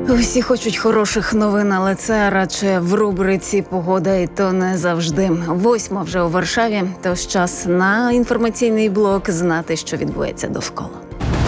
Усі хочуть хороших новин, але це радше в рубриці «Погода» і то не завжди. 8 вже у Варшаві, тож час на інформаційний блок знати, що відбувається довкола.